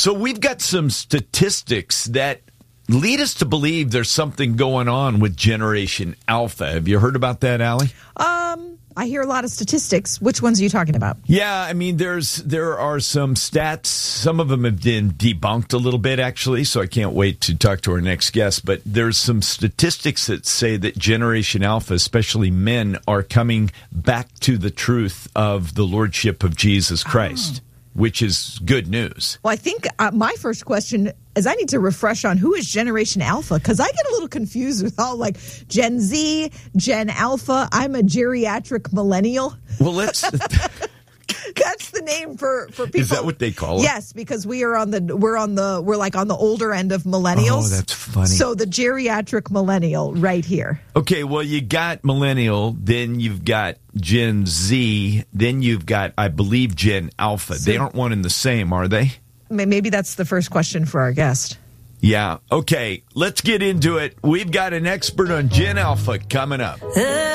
So we've got some statistics that lead us to believe there's something going on with Generation Alpha. Have you heard about that, Allie? I hear a lot of statistics. Which ones are you talking about? Yeah, I mean, there are some stats. Some of them have been debunked a little bit, actually, so I can't wait to talk to our next guest. But there's some statistics that say that Generation Alpha, especially men, are coming back to the truth of the Lordship of Jesus Christ, which is good news. Well, I think my first question is I need to refresh on who is Generation Alpha, because I get a little confused with all like Gen Z, Gen Alpha. I'm a geriatric millennial. Well, let's... That's the name for people. Is that what they call it? Yes, because we're on the older end of millennials. Oh, that's funny. So the geriatric millennial right here. Okay, well, you got millennial, then you've got Gen Z, then you've got, I believe, Gen Alpha. They aren't one and the same, are they? Maybe that's the first question for our guest. Yeah. Okay, let's get into it. We've got an expert on Gen Alpha coming up.